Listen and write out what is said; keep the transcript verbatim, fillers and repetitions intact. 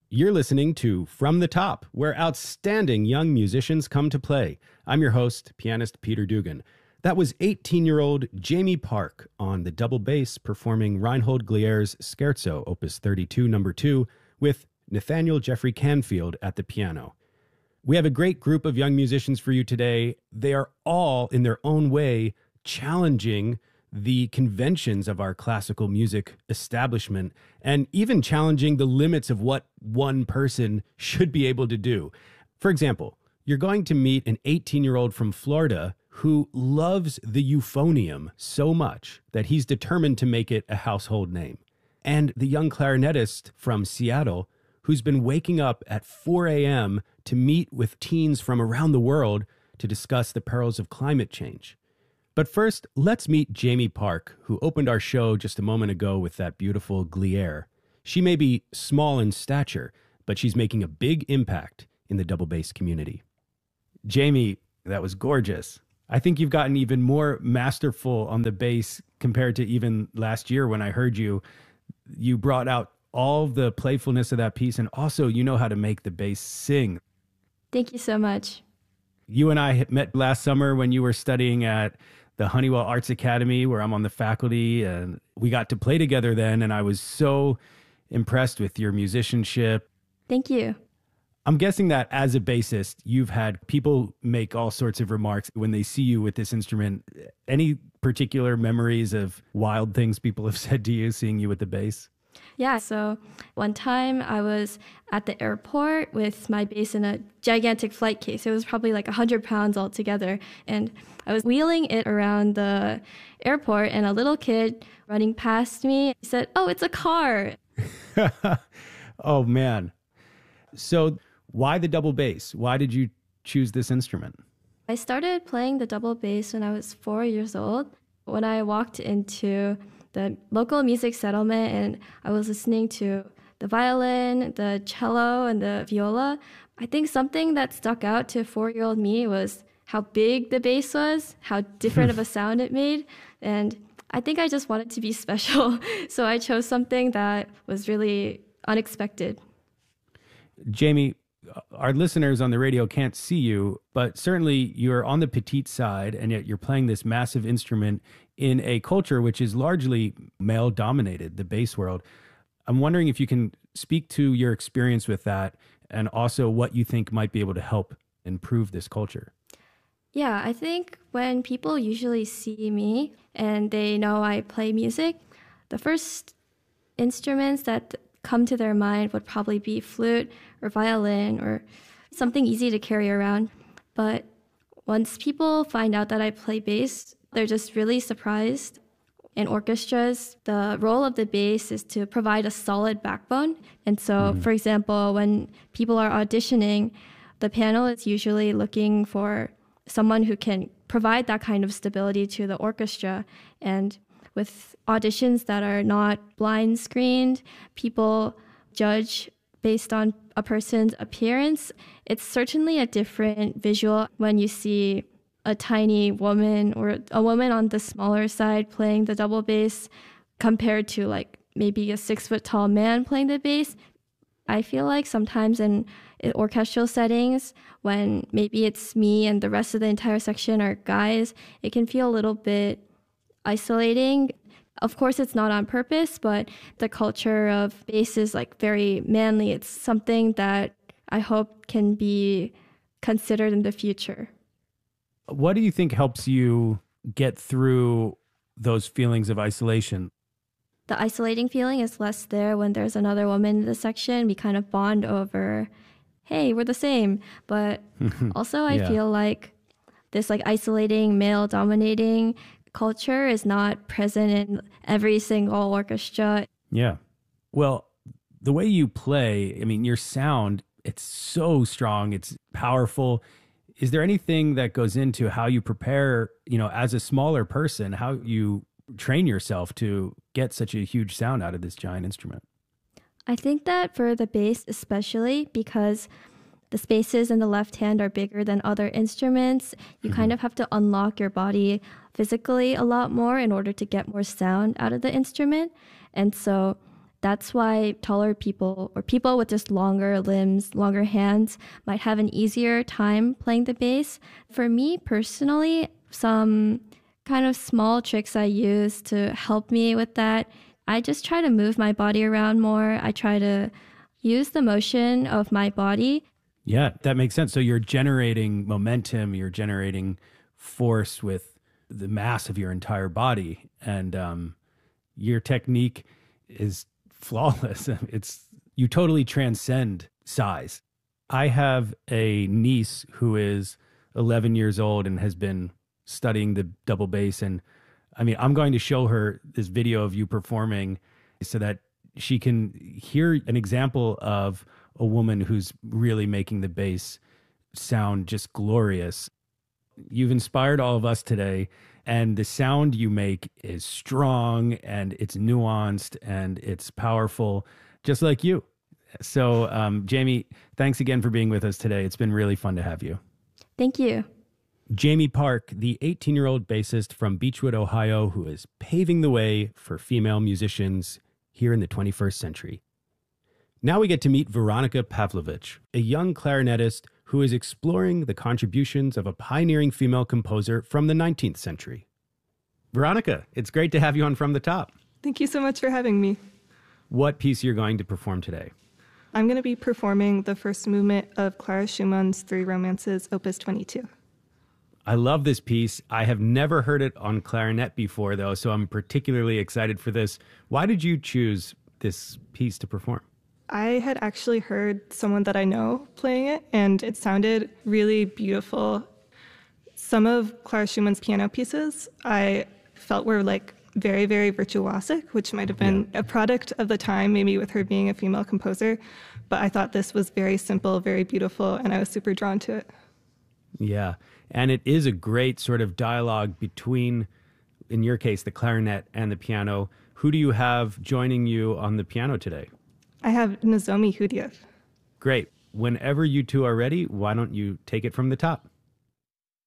You're listening to From the Top, where outstanding young musicians come to play. I'm your host, pianist Peter Dugan. That was eighteen-year-old Jamie Park on the double bass performing Reinhold Glier's Scherzo, Opus thirty-two, number two, with Nathaniel Jeffrey Canfield at the piano. We have a great group of young musicians for you today. They are all, in their own way, challenging the conventions of our classical music establishment and even challenging the limits of what one person should be able to do. For example, you're going to meet an eighteen-year-old from Florida who loves the euphonium so much that he's determined to make it a household name. And the young clarinetist from Seattle who's been waking up at four a.m. to meet with teens from around the world to discuss the perils of climate change. But first, let's meet Jamie Park, who opened our show just a moment ago with that beautiful Glier. She may be small in stature, but she's making a big impact in the double bass community. Jamie, that was gorgeous. I think you've gotten even more masterful on the bass compared to even last year when I heard you. You brought out all the playfulness of that piece, and also you know how to make the bass sing. Thank you so much. You and I met last summer when you were studying at the Honeywell Arts Academy, where I'm on the faculty, and we got to play together then, and I was so impressed with your musicianship. Thank you. I'm guessing that as a bassist, you've had people make all sorts of remarks when they see you with this instrument. Any particular memories of wild things people have said to you seeing you with the bass? Yeah, so one time I was at the airport with my bass in a gigantic flight case. It was probably like one hundred pounds altogether. And I was wheeling it around the airport, and a little kid running past me said, "Oh, it's a car." Oh, man. So why the double bass? Why did you choose this instrument? I started playing the double bass when I was four years old. When I walked into the local music settlement and I was listening to the violin, the cello, and the viola, I think something that stuck out to four-year-old me was how big the bass was, how different of a sound it made, and I think I just wanted to be special, so I chose something that was really unexpected. Jamie, our listeners on the radio can't see you, but certainly you're on the petite side, and yet you're playing this massive instrument in a culture which is largely male-dominated, the bass world. I'm wondering if you can speak to your experience with that and also what you think might be able to help improve this culture. Yeah, I think when people usually see me and they know I play music, the first instruments that come to their mind would probably be flute or violin or something easy to carry around. But once people find out that I play bass, they're just really surprised. In orchestras, the role of the bass is to provide a solid backbone. And so, mm-hmm. for example, when people are auditioning, the piano is usually looking for someone who can provide that kind of stability to the orchestra. And with auditions that are not blind screened, people judge based on a person's appearance. It's certainly a different visual when you see a tiny woman or a woman on the smaller side playing the double bass compared to like maybe a six foot tall man playing the bass. I feel like sometimes in orchestral settings, when maybe it's me and the rest of the entire section are guys, it can feel a little bit isolating. Of course, it's not on purpose, but the culture of bass is like very manly. It's something that I hope can be considered in the future. What do you think helps you get through those feelings of isolation? The isolating feeling is less there when there's another woman in the section. We kind of bond over, hey, we're the same. But also I yeah. feel like this like isolating, male-dominating culture is not present in every single orchestra. Yeah. Well, the way you play, I mean, your sound, it's so strong, it's powerful. Is there anything that goes into how you prepare, you know, as a smaller person, how you train yourself to get such a huge sound out of this giant instrument? I think that for the bass especially, because the spaces in the left hand are bigger than other instruments, you mm-hmm. kind of have to unlock your body physically a lot more in order to get more sound out of the instrument. And so That's why taller people or people with just longer limbs, longer hands might have an easier time playing the bass. For me personally, some kind of small tricks I use to help me with that, I just try to move my body around more. I try to use the motion of my body. Yeah, that makes sense. So you're generating momentum, you're generating force with the mass of your entire body. And um, your technique is flawless. It's you totally transcend size. I have a niece who is eleven years old and has been studying the double bass. And I mean, I'm going to show her this video of you performing so that she can hear an example of a woman who's really making the bass sound just glorious. You've inspired all of us today, and the sound you make is strong and it's nuanced and it's powerful, just like you. So, um, Jamie, thanks again for being with us today. It's been really fun to have you. Thank you. Jamie Park, the eighteen-year-old bassist from Beechwood, Ohio, who is paving the way for female musicians here in the twenty-first century. Now we get to meet Veronika Pavlovich, a young clarinetist who is exploring the contributions of a pioneering female composer from the nineteenth century. Veronika, it's great to have you on From the Top. Thank you so much for having me. What piece you're going to perform today? I'm going to be performing the first movement of Clara Schumann's Three Romances, Opus twenty-two. I love this piece. I have never heard it on clarinet before, though, so I'm particularly excited for this. Why did you choose this piece to perform? I had actually heard someone that I know playing it, and it sounded really beautiful. Some of Clara Schumann's piano pieces I felt were like very, very virtuosic, which might have been yeah. a product of the time, maybe with her being a female composer. But I thought this was very simple, very beautiful, and I was super drawn to it. Yeah, and it is a great sort of dialogue between, in your case, the clarinet and the piano. Who do you have joining you on the piano today? I have Nozomi Hudiev. Great. Whenever you two are ready, why don't you take it from the top?